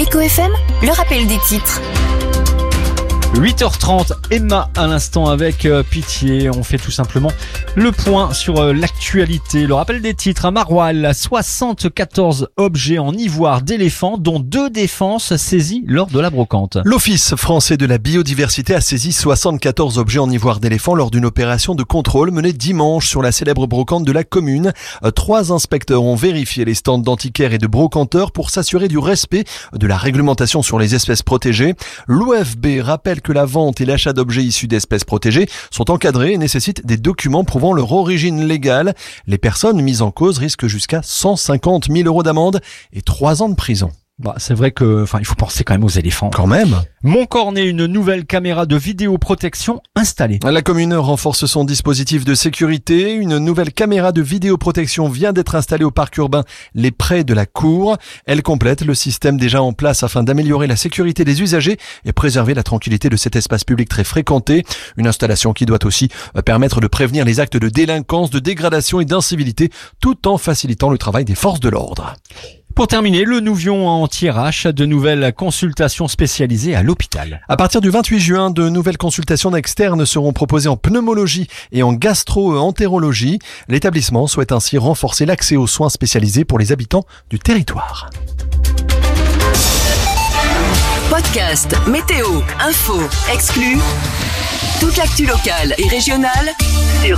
Eco FM, le rappel des titres. 8h30, Emma à l'instant avec Pitié. On fait tout simplement le point sur l'actualité. Le rappel des titres à Maroilles, 74 objets en ivoire d'éléphant, dont 2 défenses saisies lors de la brocante. L'Office français de la biodiversité a saisi 74 objets en ivoire d'éléphant lors d'une opération de contrôle menée dimanche sur la célèbre brocante de la commune. 3 inspecteurs ont vérifié les stands d'antiquaires et de brocanteurs pour s'assurer du respect de la réglementation sur les espèces protégées. L'OFB rappelle que la vente et l'achat d'objets issus d'espèces protégées sont encadrés et nécessitent des documents prouvant leur origine légale. Les personnes mises en cause risquent jusqu'à 150 000 € d'amende et 3 ans de prison. C'est vrai que, il faut penser quand même aux éléphants. Quand même. Montcornet, une nouvelle caméra de vidéoprotection installée. La commune renforce son dispositif de sécurité. Une nouvelle caméra de vidéoprotection vient d'être installée au parc urbain Les Prés de la Cour. Elle complète le système déjà en place afin d'améliorer la sécurité des usagers et préserver la tranquillité de cet espace public très fréquenté. Une installation qui doit aussi permettre de prévenir les actes de délinquance, de dégradation et d'incivilité, tout en facilitant le travail des forces de l'ordre. Pour terminer, le Nouvion en tirage, de nouvelles consultations spécialisées à l'hôpital. À partir du 28 juin, de nouvelles consultations externes seront proposées en pneumologie et en gastro-entérologie. L'établissement souhaite ainsi renforcer l'accès aux soins spécialisés pour les habitants du territoire. Podcast, météo, info, exclus. Toute l'actu locale et régionale sur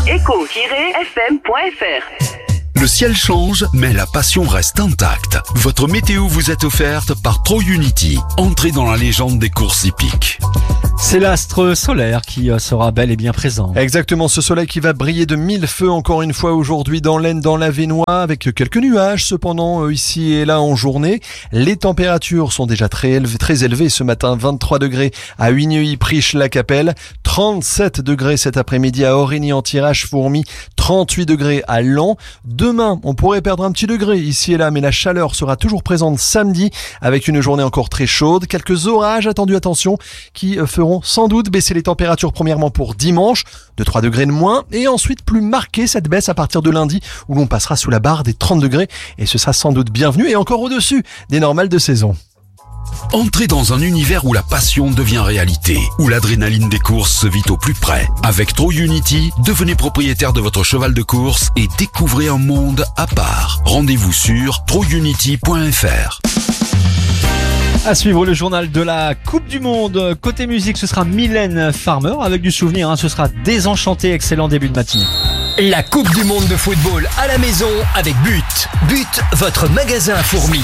eco-fm.fr. Le ciel change, mais la passion reste intacte. Votre météo vous est offerte par ProUnity. Entrez dans la légende des courses hippiques. C'est l'astre solaire qui sera bel et bien présent. Exactement, ce soleil qui va briller de 1000 feux encore une fois aujourd'hui dans l'Aisne, dans l'Avesnois, avec quelques nuages cependant ici et là en journée. Les températures sont déjà très élevées ce matin, 23 degrés à Huigneuil, Priche, La Capelle, 37 degrés cet après-midi à Origny-en-Tirage, Fourmies, 38 degrés à Laon. Demain, on pourrait perdre un petit degré ici et là, mais la chaleur sera toujours présente samedi avec une journée encore très chaude. Quelques orages attendus, attention, qui feront sans doute baisser les températures premièrement pour dimanche, de 3 degrés de moins, et ensuite plus marquée cette baisse à partir de lundi où l'on passera sous la barre des 30 degrés et ce sera sans doute bienvenu et encore au-dessus des normales de saison. Entrez dans un univers où la passion devient réalité, où l'adrénaline des courses se vit au plus près. Avec ProUnity, devenez propriétaire de votre cheval de course et découvrez un monde à part. Rendez-vous sur prounity.fr. À suivre le journal de la Coupe du Monde. Côté musique, ce sera Mylène Farmer avec du souvenir. Ce sera Désenchanté. Excellent début de matinée. La Coupe du Monde de football à la maison avec But. But, votre magasin à fourmis.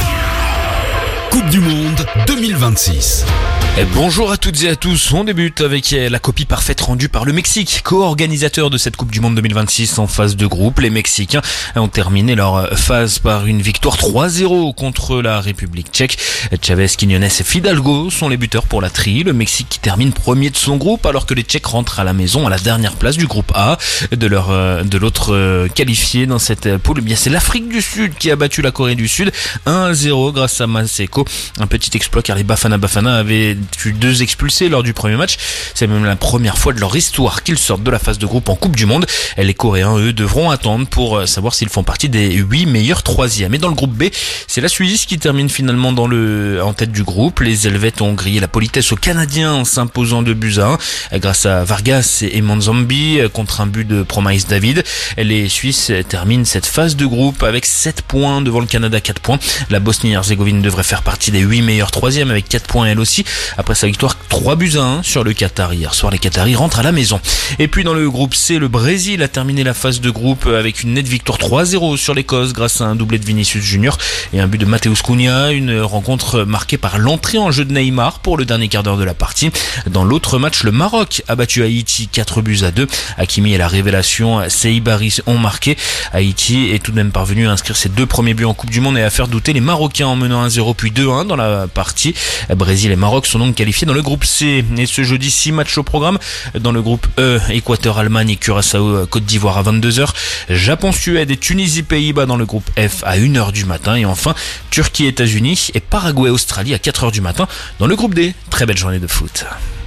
Coupe du Monde 2026. Et bonjour à toutes et à tous, on débute avec la copie parfaite rendue par le Mexique, co-organisateur de cette Coupe du Monde 2026 en phase de groupe. Les Mexicains ont terminé leur phase par une victoire 3-0 contre la République tchèque. Chavez, Quiñones et Fidalgo sont les buteurs pour la tri. Le Mexique qui termine premier de son groupe alors que les Tchèques rentrent à la maison à la dernière place du groupe A. De l'autre qualifié dans cette poule, c'est l'Afrique du Sud qui a battu la Corée du Sud 1-0 grâce à Maseko. Un petit exploit car les Bafana avaient eu 2 expulsés lors du premier match. C'est même la première fois de leur histoire qu'ils sortent de la phase de groupe en Coupe du Monde. Les Coréens, eux, devront attendre pour savoir s'ils font partie des 8 meilleurs 3e. Et dans le groupe B, c'est la Suisse qui termine finalement en tête du groupe. Les Helvètes ont grillé la politesse aux Canadiens en s'imposant 2-1 grâce à Vargas et Manzambi contre un but de Promise David. Les Suisses terminent cette phase de groupe avec 7 points devant le Canada, 4 points. La Bosnie-Herzégovine devrait faire partie des 8 meilleurs 3e avec 4 points elle aussi. Après sa victoire 3-1 sur le Qatar hier soir, les Qataris rentrent à la maison. Et puis dans le groupe C, le Brésil a terminé la phase de groupe avec une nette victoire 3-0 sur l'Écosse grâce à un doublé de Vinicius Junior et un but de Mateus Cunha, une rencontre marquée par l'entrée en jeu de Neymar pour le dernier quart d'heure de la partie. Dans l'autre match, le Maroc a battu Haïti 4-2. Hakimi et la révélation Seybaris ont marqué. Haïti est tout de même parvenu à inscrire ses 2 premiers buts en Coupe du Monde et à faire douter les Marocains en menant 1-0 puis 2-1 dans la partie. Brésil et Maroc sont donc qualifiés dans le groupe C. Et ce jeudi, 6 matchs au programme. Dans le groupe E, Équateur, Allemagne et Curaçao, Côte d'Ivoire à 22h. Japon, Suède et Tunisie, Pays-Bas dans le groupe F à 1h du matin. Et enfin, Turquie, États-Unis et Paraguay, Australie à 4h du matin dans le groupe D. Très belle journée de foot.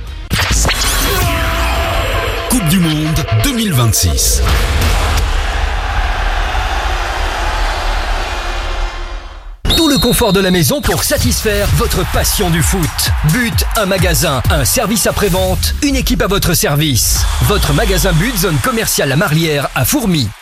Coupe du Monde 2026. Tout le confort de la maison pour satisfaire votre passion du foot. But, un magasin, un service après-vente, une équipe à votre service. Votre magasin But, zone commerciale La Marlière à Fourmies.